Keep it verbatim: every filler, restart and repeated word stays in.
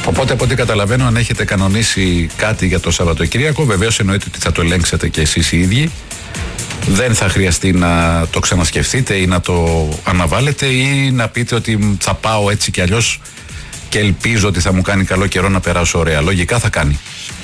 Οπότε από ό,τι καταλαβαίνω, αν έχετε κανονίσει κάτι για το Σαββατοκύριακο, βεβαίως εννοείται ότι θα το ελέγξετε και εσείς οι ίδιοι. Δεν θα χρειαστεί να το ξανασκεφτείτε ή να το αναβάλλετε ή να πείτε ότι θα πάω έτσι κι αλλιώς και ελπίζω ότι θα μου κάνει καλό καιρό να περάσω ωραία. Λογικά θα κάνει.